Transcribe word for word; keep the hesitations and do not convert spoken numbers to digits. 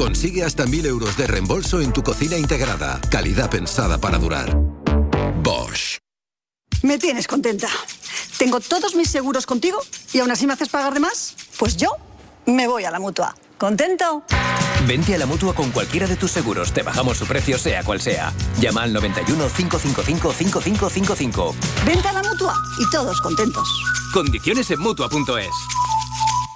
Consigue hasta mil euros de reembolso en tu cocina integrada. Calidad pensada para durar. Bosch. Me tienes contenta. Tengo todos mis seguros contigo y aún así me haces pagar de más. Pues yo me voy a la Mutua. ¿Contento? Vente a la Mutua con cualquiera de tus seguros. Te bajamos su precio sea cual sea. Llama al noventa y uno, cinco cinco cinco, cinco cinco cinco cinco. Vente a la Mutua y todos contentos. Condiciones en Mutua punto es.